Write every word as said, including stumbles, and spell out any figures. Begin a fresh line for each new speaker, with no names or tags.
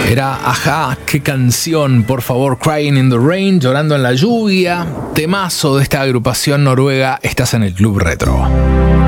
Era Ajá, qué canción, por favor, Crying in the Rain, llorando en la lluvia, temazo de esta agrupación noruega. Estás en el Club Retro.